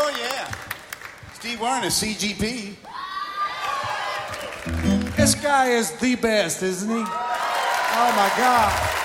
Oh, yeah. Steve Warren is CGP. This guy is the best, isn't he? Oh, my God.